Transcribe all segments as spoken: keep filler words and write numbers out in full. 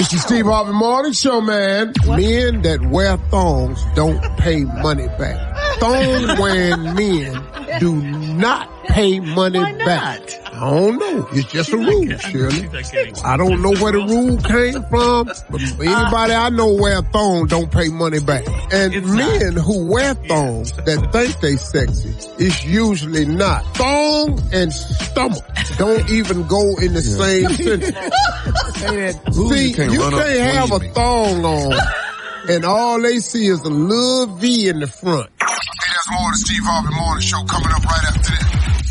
It's the Steve Harvey Morning Show, man. What? Men that wear thongs don't pay money back. Thong wearing men do not pay money Why not? back. I don't know. It's just a rule, Shirley. I don't know where the rule came from, but anybody I know wear thongs don't pay money back. And it's men not. who wear thongs that think they sexy, it's usually not. Thong and stomach don't even go in the same sentence. See, you can't, you can't have a thong on and all they see is a little V in the front. Hey, that's more of the Steve Harvey Morning Show coming up right after this.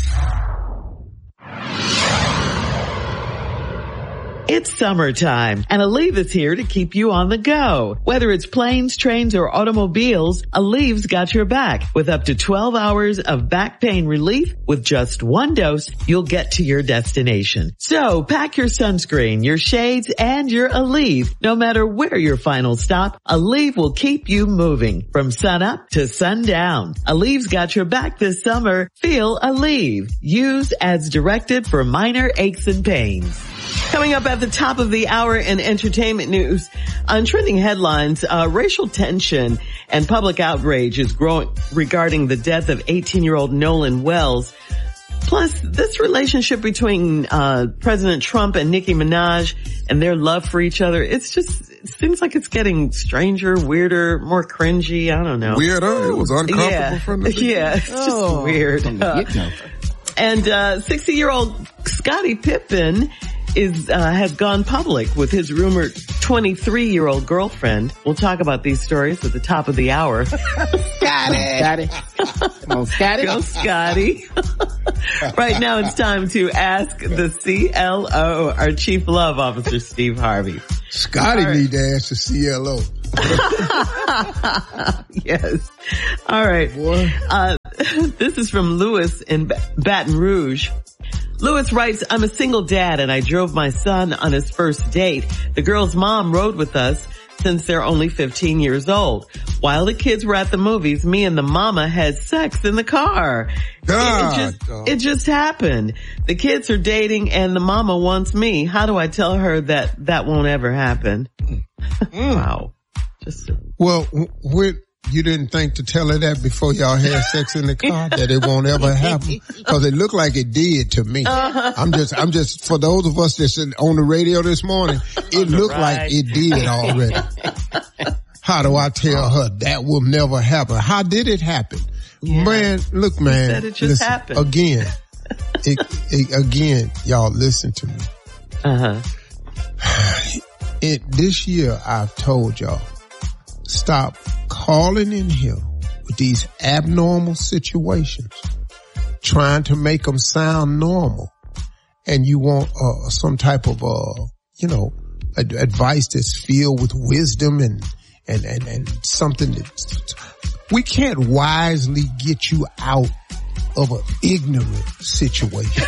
It's summertime, and Aleve is here to keep you on the go. Whether it's planes, trains, or automobiles, Aleve's got your back. With up to twelve hours of back pain relief, with just one dose, you'll get to your destination. So pack your sunscreen, your shades, and your Aleve. No matter where your final stop, Aleve will keep you moving from sun up to sundown. Aleve's got your back this summer. Feel Aleve. Use as directed for minor aches and pains. Coming up at the top of the hour in entertainment news, on trending headlines, uh, racial tension and public outrage is growing regarding the death of eighteen-year-old Nolan Wells. Plus, this relationship between uh President Trump and Nicki Minaj and their love for each other, it's just, it seems like it's getting stranger, weirder, more cringy. I don't know. Weirder? It was uncomfortable yeah. from the beginning. Yeah, it's just oh, weird. Uh, and uh sixty-year-old Scottie Pippen is uh has gone public with his rumored twenty-three-year-old girlfriend. We'll talk about these stories at the top of the hour. Scotty. Come on, Scotty. Go, Scotty. Right now it's time to ask the C L O, our Chief Love Officer, Steve Harvey. Scotty right. need to ask the C L O. Yes. All right. Boy. Uh, this is from Lewis in Baton Rouge. Lewis writes, I'm a single dad and I drove my son on his first date. The girl's mom rode with us since they're only fifteen years old. While the kids were at the movies, me and the mama had sex in the car. God, it, it just, it just happened. The kids are dating and the mama wants me. How do I tell her that that won't ever happen? Mm. Wow. Just well, with you didn't think to tell her that before y'all had sex in the car, that it won't ever happen? Cause it looked like it did to me. Uh-huh. I'm just, I'm just, for those of us that's on the radio this morning, it looked like it did already. How do I tell her that will never happen? How did it happen? Yeah. Man, look, man. Said it just listen, happened. Again, it, it, again, y'all listen to me. Uh-huh. It, this year I've told y'all, stop calling in here with these abnormal situations, trying to make them sound normal, and you want uh, some type of, uh, you know, ad- advice that's filled with wisdom and, and, and, and something that we can't wisely get you out of an ignorant situation.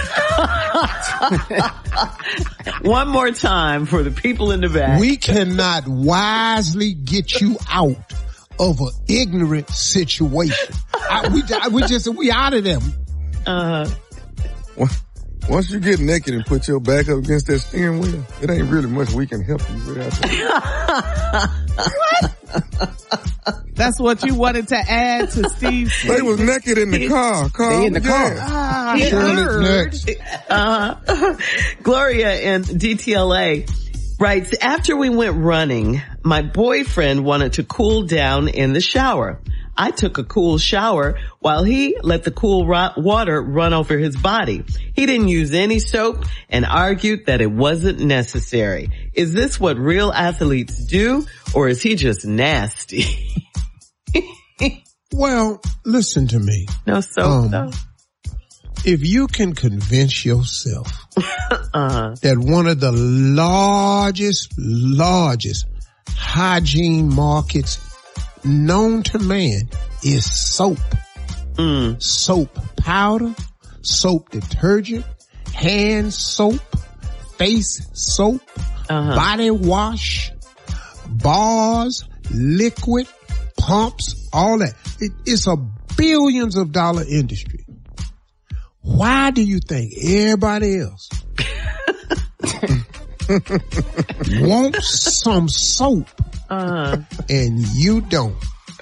One more time for the people in the back. We cannot wisely get you out of an ignorant situation. I, we, we just, we out of them. Uh-huh. Once you get naked and put your back up against that steering wheel, it ain't really much we can help you with out there. What? That's what you wanted to add to Steve. They was naked in the car. car they in the yeah. car. Ah, next. Uh, Gloria in D T L A writes, after we went running, my boyfriend wanted to cool down in the shower. I took a cool shower while he let the cool ro- water run over his body. He didn't use any soap and argued that it wasn't necessary. Is this what real athletes do, or is he just nasty? Well, listen to me. No soap, um, though. If you can convince yourself uh-huh. that one of the largest, largest hygiene markets known to man is soap. Mm. Soap powder, soap detergent, hand soap, face soap, uh-huh. body wash, bars, liquid, pumps, all that. It, it's a billions of dollar industry. Why do you think everybody else want some soap, Uh, and you don't.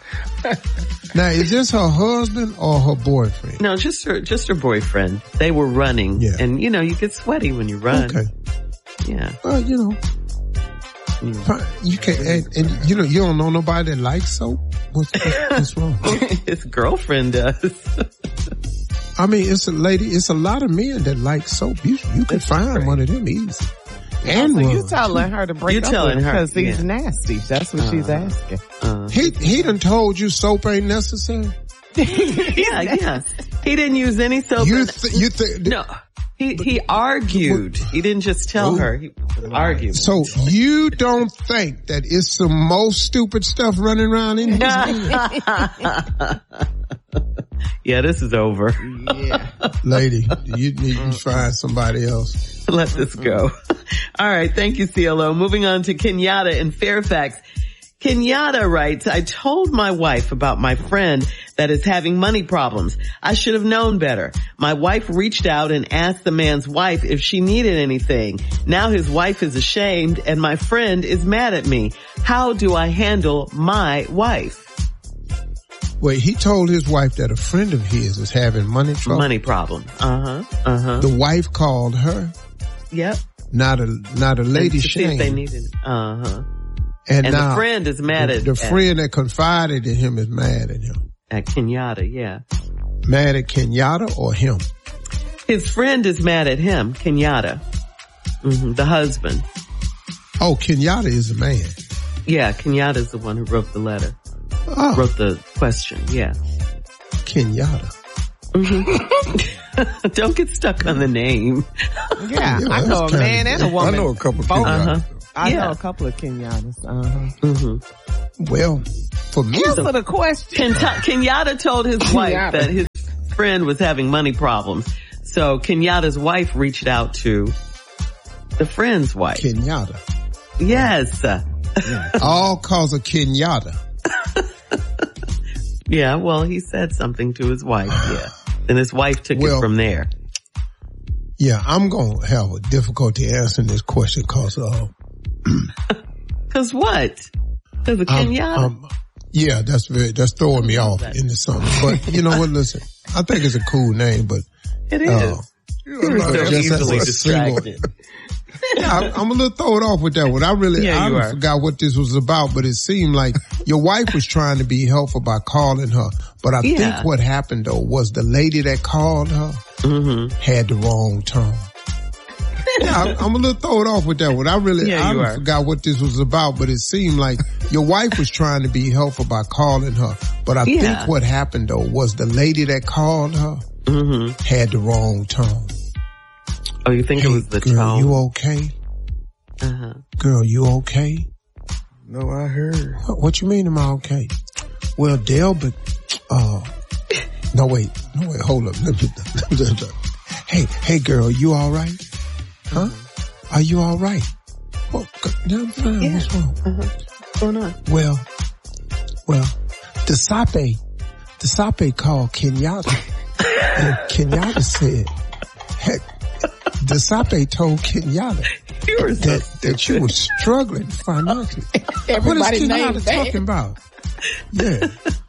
Now, is this her husband or her boyfriend? no, just her, just her boyfriend. They were running. Yeah. And, you know, you get sweaty when you run. Okay. Yeah. Well, you know, fine. You can't, and, and you know, you don't know nobody that likes soap. What's, what's, what's wrong? His girlfriend does. I mean, it's a lady, it's a lot of men that like soap. You, you can find great. one of them easy. And So you runs. telling her to break You up telling with him her, because he's yeah. nasty. That's what she's asking. Uh, He, he done told you soap ain't necessary. yeah, yeah. He didn't use any soap. You, and- th- you think, no. He, he argued. He didn't just tell Ooh. her. He argued. so you don't think that it's the most stupid stuff running around in his head? Yeah, this is over. Yeah. Lady, you need to find somebody else. Let this go. All right. Thank you, C L O. Moving on to Kenyatta in Fairfax. Kenyatta writes, I told my wife about my friend that is having money problems. I should have known better. My wife reached out and asked the man's wife if she needed anything. Now his wife is ashamed and my friend is mad at me. How do I handle my wife? Well, he told his wife that a friend of his is having money trouble. Money problem. Uh-huh. Uh-huh. The wife called her, Yep. not a, not a lady to see if they shame. needed. Uh-huh. And, And now, the friend is mad the, at, the at, friend that confided in him is mad at him. at Kenyatta. Yeah. Mad at Kenyatta or him? His friend is mad at him, Kenyatta. Mm-hmm, the husband. Oh, Kenyatta is a man. Yeah, Kenyatta's the one who wrote the letter. Oh, Wrote the question, yeah. Kenyatta. Mm-hmm. Don't get stuck on the name. Yeah. Yeah, I know a that's kinda- man and a I woman. know a couple of Both. people. Uh-huh. I Yeah. know a couple of Kenyatas. Uh-huh. Mm-hmm. Well, for me, Answer the question. Ken- Kenyatta told his wife Kenyatta. that his friend was having money problems. So Kenyatta's wife reached out to the friend's wife. Kenyatta. Yes. All cause of Kenyatta. Yeah, well, he said something to his wife, yeah. And his wife took Well, it from there. Yeah, I'm going to have a difficulty answering this question cause, uh, Cause what? Cause of I'm- Kenyatta? I'm- yeah, that's very, that's throwing me off into something. But you know what, listen, I think it's a cool name, but, It is. uh, You're so just as easily a single- distracted. yeah, I, I'm a little thrown off with that one. I really, Yeah, I you really are. forgot what this was about, but it seemed like your wife was trying to be helpful by calling her. But I Yeah. think what happened though was the lady that called her Mm-hmm. had the wrong tone. Yeah, I, I'm a little thrown off with that one. I really, Yeah, I you really are. forgot what this was about, but it seemed like your wife was trying to be helpful by calling her. But I Yeah. think what happened though was the lady that called her Mm-hmm. had the wrong tone. Oh, you think Hey, it was the girl, tone? you okay? Uh-huh. Girl, you okay? No, I heard. What, what you mean am I okay? Well, Delbert, uh, no wait, no wait, hold up. Hey, hey girl, you alright? Huh? Are you alright? Well, yeah, I'm fine. Yeah. What's wrong? Uh-huh. What's going on? Well, well, the Sape, the Sape called Kenyatta. And Kenyatta said, heck, the Sape told Kenyatta You were so that, that you were struggling financially. Everybody What is named Kenyatta that. talking about? Yeah.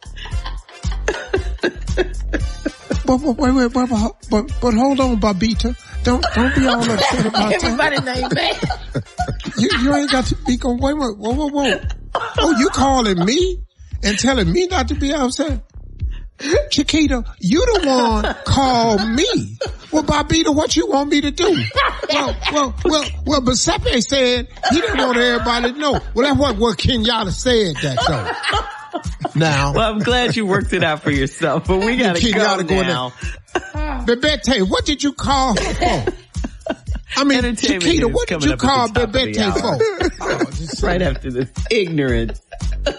but, but, wait, wait, wait, but, but, but hold on, Babita. Don't, don't be all upset about that. Everybody named that. You, you ain't got to be going, wait, wait, whoa, whoa, whoa. Oh, you calling me and telling me not to be upset? Chiquita, you the one called me. Well, Babita, what you want me to do? Well, well, well, well, Giuseppe said he didn't want everybody to know. Well, that's what, what Kenyatta said that though. Now. Well, I'm glad you worked it out for yourself, but we gotta Kenyatta go going now. Bebete, what did you call her for? I mean, Entertainment Chiquita, news what did coming you up at call the top of the Bebete hour. for? Oh, just Right after this ignorance.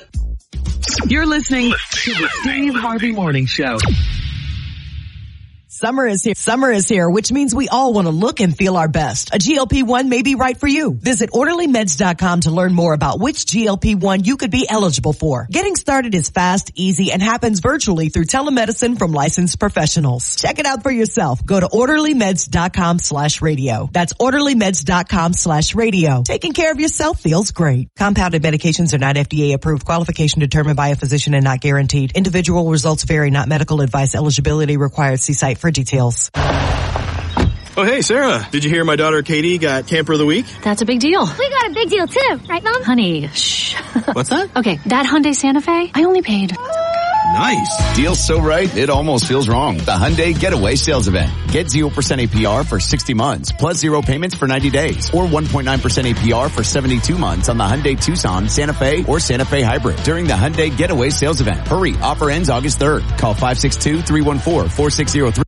You're listening to the Steve Harvey Morning Show. Summer is here. Summer is here, which means we all want to look and feel our best. A G L P one may be right for you. Visit orderly meds dot com to learn more about which G L P one you could be eligible for. Getting started is fast, easy, and happens virtually through telemedicine from licensed professionals. Check it out for yourself. Go to orderly meds dot com slash radio. That's orderly meds dot com slash radio. Taking care of yourself feels great. Compounded medications are not F D A approved. Qualification determined by a physician and not guaranteed. Individual results vary, not medical advice. Eligibility required. See site for details. Oh, hey, Sarah. Did you hear my daughter Katie got Camper of the Week? That's a big deal. We got a big deal, too. Right, Mom? Honey, shh. What's that? Okay, that Hyundai Santa Fe, I only paid. Nice. Deal's so right, it almost feels wrong. The Hyundai Getaway Sales Event. Get zero percent A P R for sixty months, plus zero payments for ninety days, or one point nine percent A P R for seventy-two months on the Hyundai Tucson, Santa Fe, or Santa Fe Hybrid during the Hyundai Getaway Sales Event. Hurry, offer ends August third. Call five six two, three one four, four six zero three.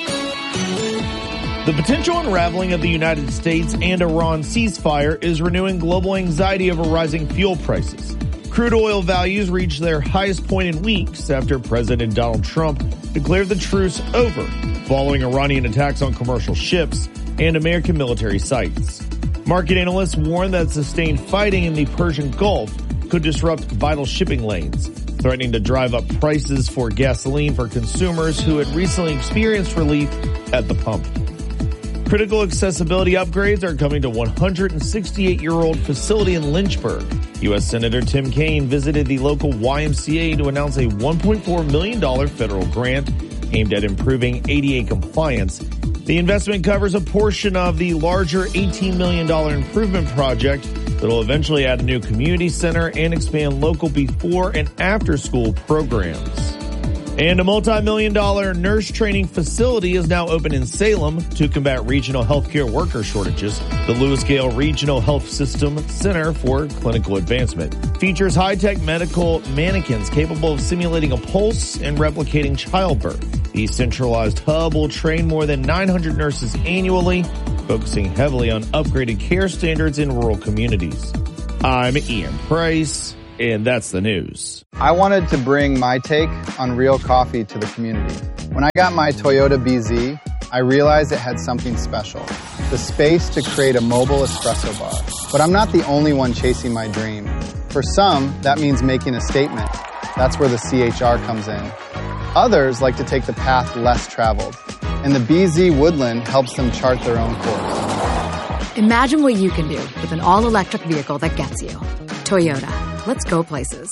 The potential unraveling of the United States and Iran ceasefire is renewing global anxiety over rising fuel prices. Crude oil values reached their highest point in weeks after President Donald Trump declared the truce over following Iranian attacks on commercial ships and American military sites. Market analysts warn that sustained fighting in the Persian Gulf could disrupt vital shipping lanes, threatening to drive up prices for gasoline for consumers who had recently experienced relief at the pump. Critical accessibility upgrades are coming to one hundred sixty-eight-year-old facility in Lynchburg. U S Senator Tim Kaine visited the local Y M C A to announce a one point four million dollars federal grant aimed at improving A D A compliance. The investment covers a portion of the larger eighteen million dollars improvement project that will eventually add a new community center and expand local before and after school programs. And a multi-million dollar nurse training facility is now open in Salem to combat regional healthcare worker shortages. The Lewis Gale Regional Health System Center for Clinical Advancement features high-tech medical mannequins capable of simulating a pulse and replicating childbirth. The centralized hub will train more than nine hundred nurses annually, focusing heavily on upgraded care standards in rural communities. I'm Ian Price, and that's the news. I wanted to bring my take on real coffee to the community. When I got my Toyota B Z, I realized it had something special, the space to create a mobile espresso bar. But I'm not the only one chasing my dream. For some, that means making a statement. That's where the C H R comes in. Others like to take the path less traveled, and the B Z Woodland helps them chart their own course. Imagine what you can do with an all-electric vehicle that gets you. Toyota. Let's go places.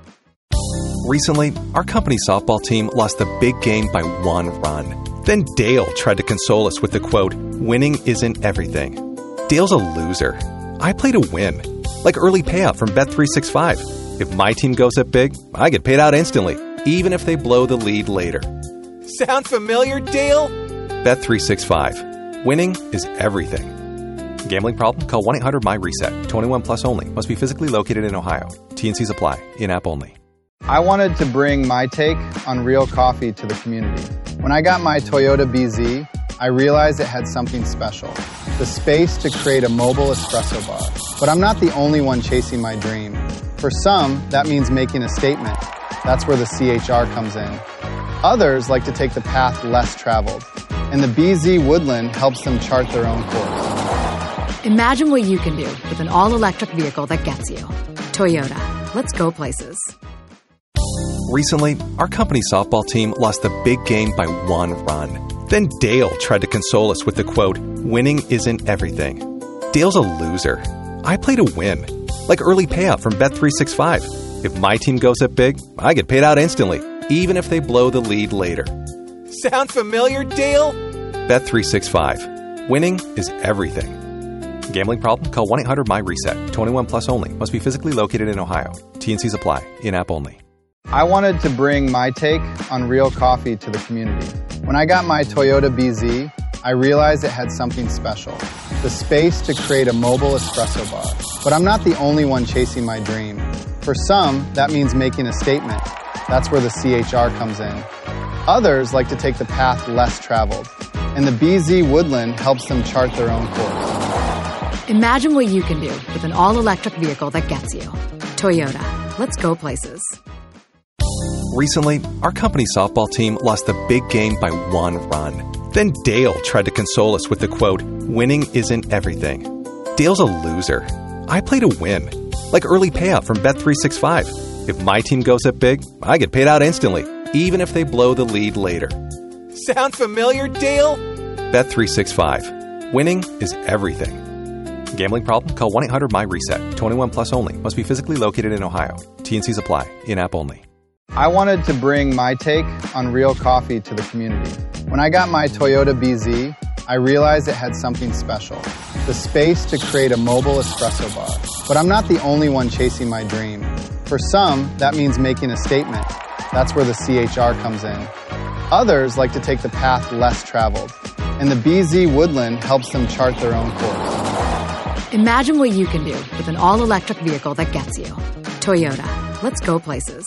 Recently, our company softball team lost the big game by one run. Then Dale tried to console us with the quote, "Winning isn't everything." Dale's a loser. I play to win. Like early payout from Bet three sixty-five. If my team goes up big, I get paid out instantly, even if they blow the lead later. Sound familiar, Dale? Bet three sixty-five. Winning is everything. Gambling problem? Call one eight hundred M Y reset. twenty-one plus only. Must be physically located in Ohio. T and Cs apply. In-app only. I wanted to bring my take on real coffee to the community. When I got my Toyota B Z, I realized it had something special, the space to create a mobile espresso bar. But I'm not the only one chasing my dream. For some, that means making a statement. That's where the C H R comes in. Others like to take the path less traveled, and the B Z Woodland helps them chart their own course. Imagine what you can do with an all-electric vehicle that gets you. Toyota. Let's go places. Recently, our company softball team lost the big game by one run. Then Dale tried to console us with the quote, "Winning isn't everything." Dale's a loser. I play to win. Like early payout from Bet three sixty-five. If my team goes up big, I get paid out instantly, even if they blow the lead later. Sound familiar, Dale? Bet three sixty-five. Winning is everything. Gambling problem? Call one eight hundred M Y reset. twenty-one plus only. Must be physically located in Ohio. T and Cs apply. In-app only. I wanted to bring my take on real coffee to the community. When I got my Toyota B Z, I realized it had something special, the space to create a mobile espresso bar. But I'm not the only one chasing my dream. For some, that means making a statement. That's where the C H R comes in. Others like to take the path less traveled, and the B Z Woodland helps them chart their own course. Imagine what you can do with an all-electric vehicle that gets you. Toyota. Let's go places. Recently, our company softball team lost the big game by one run. Then Dale tried to console us with the quote, winning isn't everything. Dale's a loser. I play to win. Like early payout from Bet three sixty-five. If my team goes up big, I get paid out instantly, even if they blow the lead later. Sound familiar, Dale? Bet three sixty-five. Winning is everything. Gambling problem? Call one eight hundred my reset. twenty-one plus only. Must be physically located in Ohio. T and C's apply. In-app only. I wanted to bring my take on real coffee to the community. When I got my Toyota B Z, I realized it had something special. The space to create a mobile espresso bar. But I'm not the only one chasing my dream. For some, that means making a statement. That's where the C H R comes in. Others like to take the path less traveled. And the B Z Woodland helps them chart their own course. Imagine what you can do with an all-electric vehicle that gets you. Toyota. Let's go places.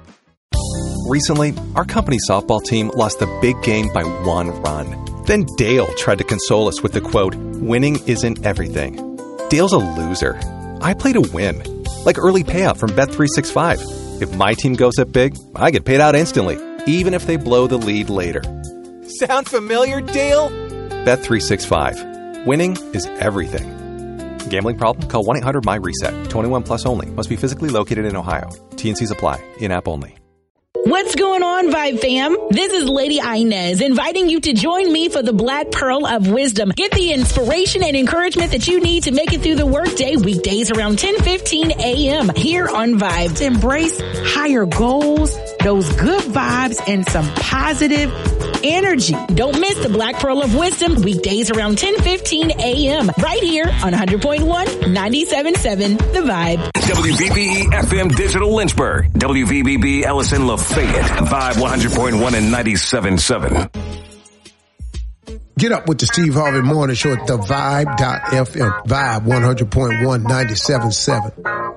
Recently, our company softball team lost the big game by one run. Then Dale tried to console us with the quote, winning isn't everything. Dale's a loser. I play to win. Like early payout from Bet three sixty-five. If my team goes up big, I get paid out instantly, even if they blow the lead later. Sound familiar, Dale? Bet three sixty-five. Winning is everything. Gambling problem? Call one eight hundred my reset. twenty-one plus only. Must be physically located in Ohio. T and C's apply. In-app only. What's going on, Vibe fam? This is Lady Inez inviting you to join me for the Black Pearl of Wisdom. Get the inspiration and encouragement that you need to make it through the workday weekdays around ten fifteen a.m. here on Vibe. To embrace higher goals, those good vibes, and some positive energy. Don't miss the Black Pearl of Wisdom weekdays around ten fifteen a.m. right here on one hundred point one, ninety-seven point seven The Vibe. W V B E F M Digital Lynchburg. W V B B Ellison Lafayette. Vibe one hundred point one and ninety-seven point seven. Get up with the Steve Harvey Morning Show at the vibe dot f m. Vibe one hundred point one, ninety-seven point seven.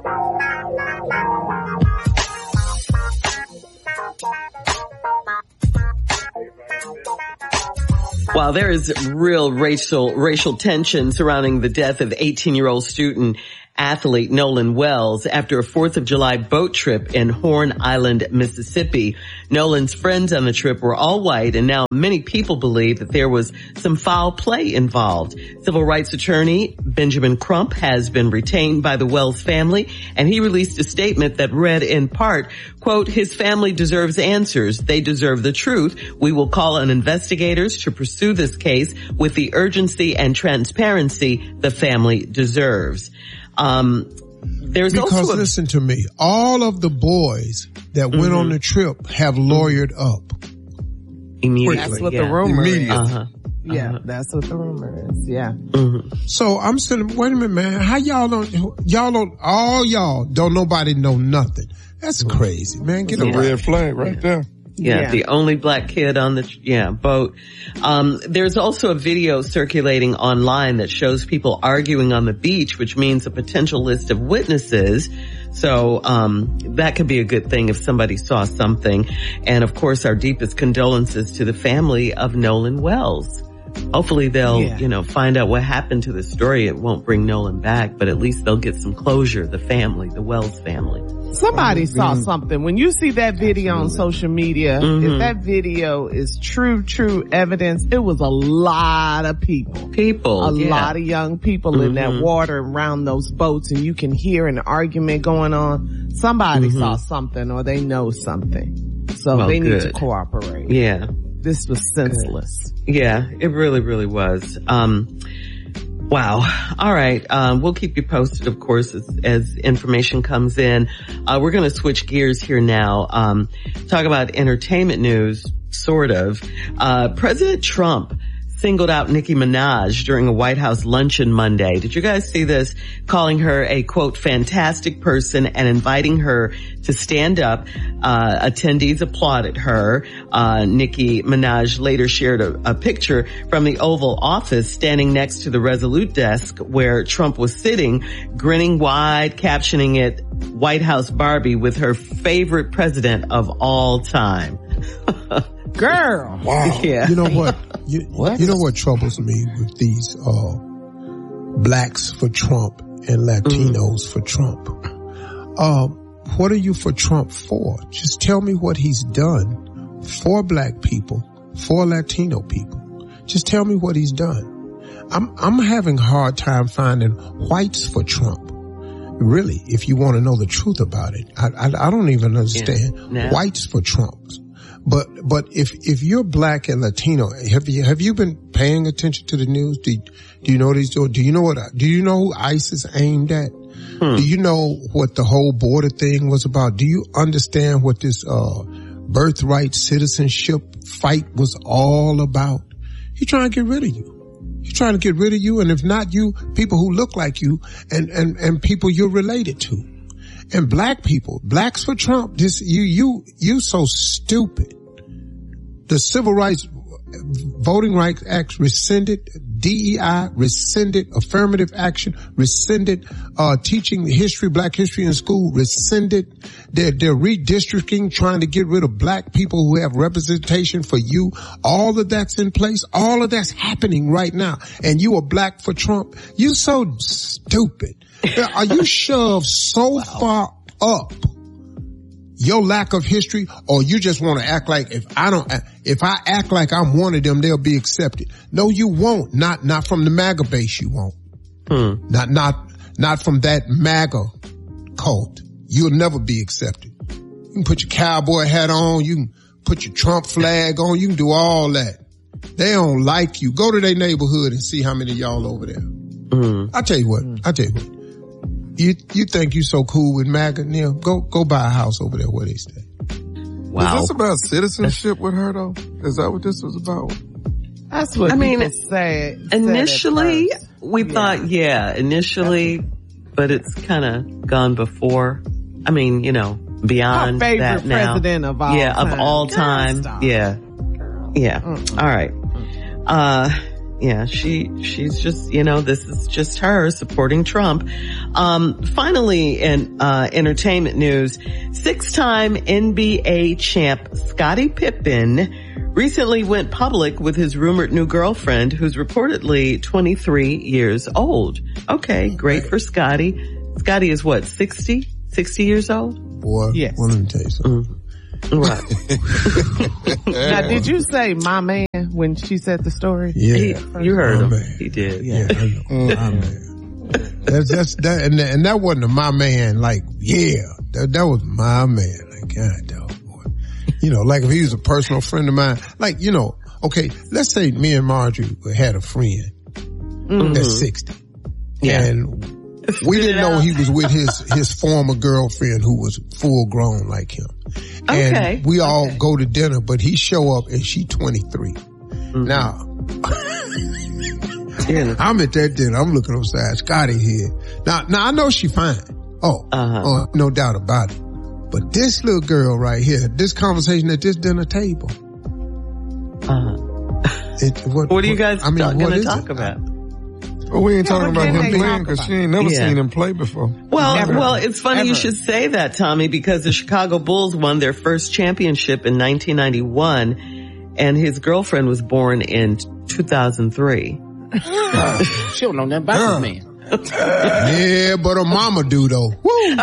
While there is real racial racial tension surrounding the death of eighteen-year-old student athlete Nolan Wells after a fourth of July boat trip in Horn Island, Mississippi. Nolan's friends on the trip were all white, and now many people believe that there was some foul play involved. Civil rights attorney Benjamin Crump has been retained by the Wells family, and he released a statement that read in part, quote, his family deserves answers. They deserve the truth. We will call on investigators to pursue this case with the urgency and transparency the family deserves. Um, there's because also a- listen to me, all of the boys that mm-hmm. went on the trip have lawyered up. Immediately. That's what yeah. the rumor is. Uh-huh. Yeah, uh-huh. that's what the rumor is. Yeah. Mm-hmm. So I'm saying, wait a minute, man. How y'all don't, y'all don't, all y'all don't nobody know nothing. That's mm-hmm. crazy, man. Get a a red flag right there. Yeah, yeah, the only black kid on the, yeah, boat. Um, there's also a video circulating online that shows people arguing on the beach, which means a potential list of witnesses. So, um, that could be a good thing if somebody saw something. And of course, our deepest condolences to the family of Nolan Wells. Hopefully they'll, yeah. you know, find out what happened to the story. It won't bring Nolan back, but at least they'll get some closure, the family, the Wells family. Somebody saw something. When you see that video on social media, mm-hmm. if that video is true, true evidence, it was a lot of people. People. A yeah. lot of young people mm-hmm. in that water around those boats, and you can hear an argument going on. Somebody mm-hmm. saw something or they know something. So well, they good. need to cooperate. Yeah. This was senseless. Good. Yeah, it really, really was. Um, wow. All right. Um, we'll keep you posted, of course, as, as information comes in. Uh, we're going to switch gears here now. Um, talk about entertainment news, sort of. Uh, President Trump singled out Nicki Minaj during a White House luncheon Monday. Did you guys see this? Calling her a, quote, fantastic person and inviting her to stand up. Uh, attendees applauded her. Uh, Nicki Minaj later shared a, a picture from the Oval Office standing next to the Resolute desk where Trump was sitting, grinning wide, captioning it, White House Barbie, with her favorite president of all time. Girl. Wow. Yeah. You know what? You, what? You know what troubles me with these, uh, blacks for Trump and Latinos mm-hmm. for Trump? Uh, what are you for Trump for? Just tell me what he's done for black people, for Latino people. Just tell me what he's done. I'm, I'm having a hard time finding whites for Trump. Really, if you want to know the truth about it, I, I, I don't even understand yeah. no. whites for Trump. But, but if, if you're black and Latino, have you, have you been paying attention to the news? Do, do you know what he's doing? Do you know what, do you know who ICE is aimed at? Hmm. Do you know what the whole border thing was about? Do you understand what this, uh, birthright citizenship fight was all about? He's trying to get rid of you. He's trying to get rid of you, and if not you, people who look like you and, and, and people you're related to. And black people, blacks for Trump, this, you, you, you so stupid. The Civil Rights, Voting Rights Act rescinded, D E I rescinded, affirmative action rescinded, uh, teaching history, black history in school rescinded. They're, they're redistricting, trying to get rid of black people who have representation for you. All of that's in place. All of that's happening right now. And you are black for Trump. You so stupid. Are you shoved so wow. far up your lack of history, or you just want to act like if I don't, if I act like I'm one of them, they'll be accepted? No, you won't. Not, not from the MAGA base, you won't. Hmm. Not, not, not from that MAGA cult. You'll never be accepted. You can put your cowboy hat on. You can put your Trump flag on. You can do all that. They don't like you. Go to their neighborhood and see how many of y'all over there. Hmm. I'll tell you what. Hmm. I'll tell you what. You, you think you so cool with MAGA, Neil? Go, go buy a house over there where they stay. Wow. Is this about citizenship with her though? Is that what this was about? That's what I mean. Say, initially, we yeah. thought, yeah, initially, but it's kind of gone before. I mean, you know, beyond that now. Our favorite president of all yeah, time. Yeah, of all time. Yeah. Yeah. Mm-mm. All right. Uh, Yeah, she, she's just, you know, this is just her supporting Trump. Um, finally, in, uh, entertainment news, six-time N B A champ Scottie Pippen recently went public with his rumored new girlfriend, who's reportedly twenty-three years old. Okay, great for Scottie. Scottie is what, sixty? sixty years old? Boy, yes. Well, let me tell you something. Mm. Right. Now, did you say my man when she said the story? Yeah, he, you heard my him. Man. He did. Yeah, I know. My man. That's that's that, and, and that wasn't a my man. Like, yeah, that that was my man. Like, God, dog, boy. You know, like if he was a personal friend of mine. Like, you know, okay, let's say me and Marjorie had a friend mm-hmm. that's sixty, yeah. and we didn't know he was with his, his former girlfriend who was full grown like him. And okay. we all okay. go to dinner, but he show up and she twenty-three. Mm-hmm. Now, I'm at that dinner. I'm looking upside Scottie here. Now, now I know she fine. Oh, uh-huh. oh, no doubt about it. But this little girl right here, this conversation at this dinner table. Uh-huh. It, what, what are you guys I mean, going to talk it? about? Well, we ain't yeah, talking about him playing because she ain't never yeah. seen him play before. Well, Never. well, it's funny Ever. you should say that, Tommy, because the Chicago Bulls won their first championship in nineteen ninety-one, and his girlfriend was born in two thousand three. Uh, she don't know nothing about uh. this man. Yeah, but her mama do though. Woo!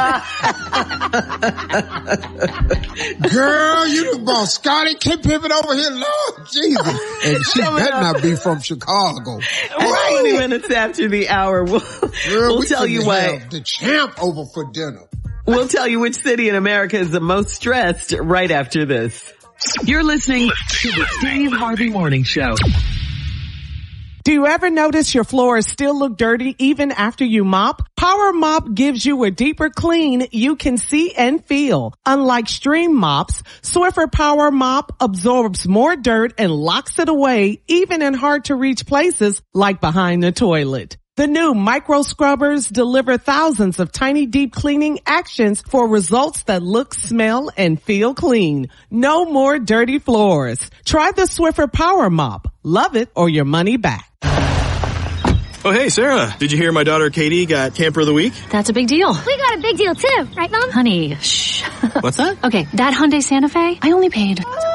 Girl, you done brought Scottie Pippen over here, Lord Jesus. And she better not be from Chicago. twenty minutes after the hour, we'll, Girl, we'll we tell you why. The champ over for dinner. We'll tell you which city in America is the most stressed right after this. You're listening to the Steve Harvey Morning Show. Do you ever notice your floors still look dirty even after you mop? Power Mop gives you a deeper clean you can see and feel. Unlike stream mops, Swiffer Power Mop absorbs more dirt and locks it away even in hard to reach places like behind the toilet. The new micro scrubbers deliver thousands of tiny deep cleaning actions for results that look, smell, and feel clean. No more dirty floors. Try the Swiffer Power Mop. Love it or your money back. Oh, hey, Sarah. Did you hear my daughter Katie got Camper of the Week? That's a big deal. We got a big deal too, right, Mom? Honey, shh. What's that? Okay, that Hyundai Santa Fe, I only paid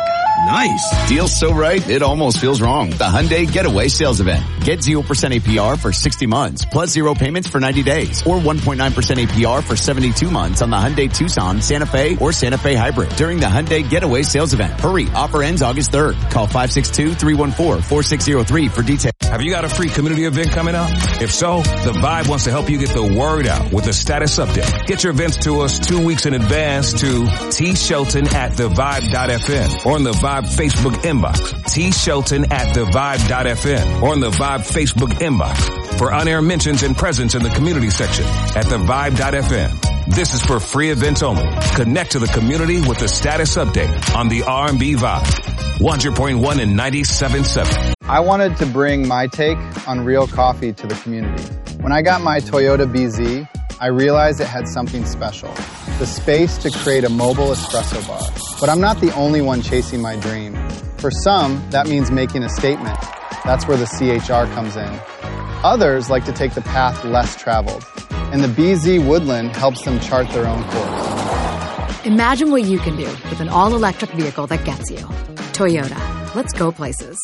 Nice. Deal so right, it almost feels wrong. The Hyundai Getaway Sales Event. Get zero percent A P R for sixty months, plus zero payments for ninety days, or one point nine percent A P R for seventy-two months on the Hyundai Tucson, Santa Fe, or Santa Fe Hybrid during the Hyundai Getaway Sales Event. Hurry, offer ends August third. Call five six two, three one four, four six zero three for details. Have you got a free community event coming up? If so, The Vibe wants to help you get the word out with a status update. Get your events to us two weeks in advance to T Shelton at the vibe dot f m or in the Vibe Facebook inbox. T Shelton at the vibe dot f m or in the Vibe Facebook inbox for on-air mentions and presence in the community section at the vibe dot f m. This is for free events only. Connect to the community with the status update on the R and B Vibe. one hundred point one and ninety-seven point seven. I wanted to bring my take on real coffee to the community. When I got my Toyota B Z, I realized it had something special. The space to create a mobile espresso bar. But I'm not the only one chasing my dream. For some, that means making a statement. That's where the C H R comes in. Others like to take the path less traveled. And the B Z Woodland helps them chart their own course. Imagine what you can do with an all-electric vehicle that gets you. Toyota. Let's go places.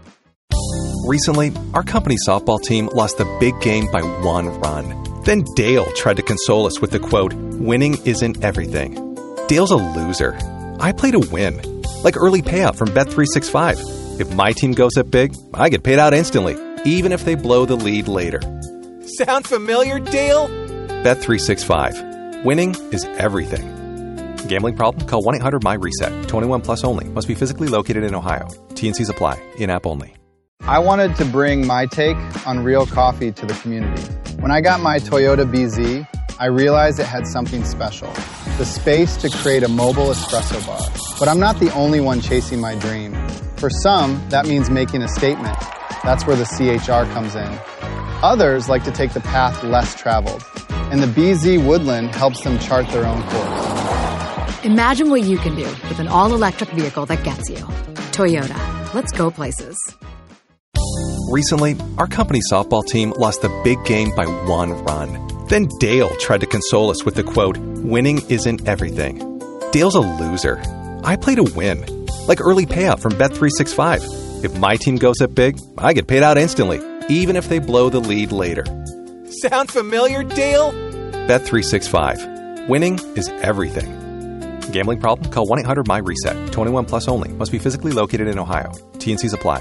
Recently, our company softball team lost the big game by one run. Then Dale tried to console us with the quote, "Winning isn't everything." Dale's a loser. I play to win. Like early payout from Bet three sixty-five. If my team goes up big, I get paid out instantly, even if they blow the lead later. Sound familiar, Dale? Bet three sixty-five. Winning is everything. Gambling problem? Call one eight hundred my reset. twenty-one plus only. Must be physically located in Ohio. T and C's apply. In-app only. I wanted to bring my take on real coffee to the community. When I got my Toyota B Z, I realized it had something special. The space to create a mobile espresso bar. But I'm not the only one chasing my dream. For some, that means making a statement. That's where the C H R comes in. Others like to take the path less traveled. And the B Z Woodland helps them chart their own course. Imagine what you can do with an all-electric vehicle that gets you. Toyota. Let's go places. Recently, our company softball team lost the big game by one run. Then Dale tried to console us with the quote, "Winning isn't everything." Dale's a loser. I play to win. Like early payout from Bet three sixty-five. If my team goes up big, I get paid out instantly, even if they blow the lead later. Sound familiar, Dale? Bet three sixty-five. Winning is everything. Gambling problem? Call one eight hundred my reset. twenty-one plus only. Must be physically located in Ohio. T and C's apply.